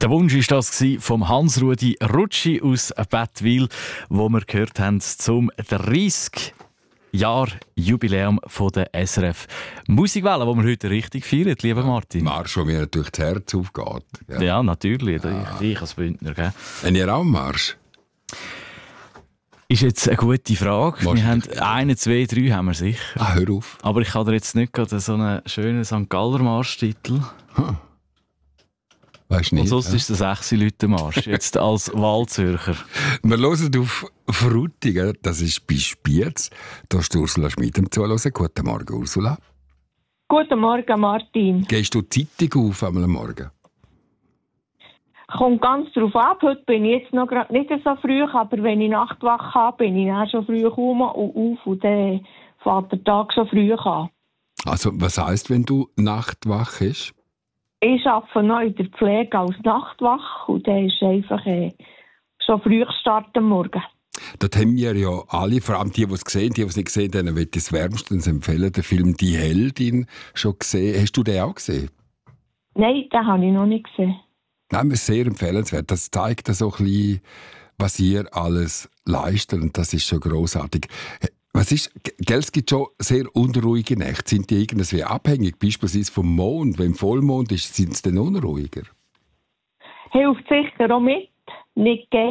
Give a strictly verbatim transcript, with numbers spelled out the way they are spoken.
Der Wunsch war das vom Hans-Rudi Rutschi aus Bettwil, wo wir gehört haben zum dreißig Jahr Jubiläum von der S R F Musikwelle, wo wir heute richtig feiern, lieber Martin. Marsch, wo mir natürlich das Herz aufgeht. Ja, ja natürlich. Ja. Ich, ich als Bündner. Gell? Haben ihr auch einen Marsch? Ist jetzt eine gute Frage. Marsch wir haben einen, zwei, drei haben wir sicher. Ah, hör auf. Aber ich habe dir jetzt nicht gerade so einen schönen Sankt Galler Marschtitel. Hm. Weißt du nicht? Und sonst ja? ist der sechs-Leute-Marsch, jetzt als Wahlzürcher. Wir hören auf Frutigen, das ist bei Spiez. Da ist Ursula Schmid am Zuhören. Guten Morgen, Ursula. Guten Morgen, Martin. Gehst du die Zeitung auf am Morgen? Kommt ganz drauf ab. Heute bin ich jetzt noch grad nicht so früh, aber wenn ich Nachtwache habe, bin ich dann schon früh um und auf und dann fährt der Tag schon früh an. Also, was heisst, wenn du Nachtwach bist? Ich arbeite noch in der Pflege als Nachtwache und dann ist einfach äh, schon früh Start am Morgen. Das haben wir ja alle, vor allem die, die es gesehen haben, die, die es nicht gesehen haben, denen möchte ich es wärmstens empfehlen, den Film «Die Heldin» schon gesehen. Hast du den auch gesehen? Nein, den habe ich noch nicht gesehen. Nein, das ist sehr empfehlenswert. Das zeigt so ein bisschen, was ihr alles leistet und das ist schon grossartig. Was ist, gell, es gibt schon sehr unruhige Nächte. Sind die irgendwie abhängig, beispielsweise vom Mond? Wenn Vollmond ist, sind sie dann unruhiger? Hilft sicher auch mit. Nicht